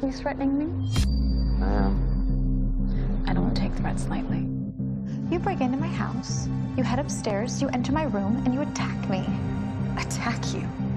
You threatening me? I don't take threats lightly. You break into my house, you head upstairs, you enter my room, and you attack me. Attack you?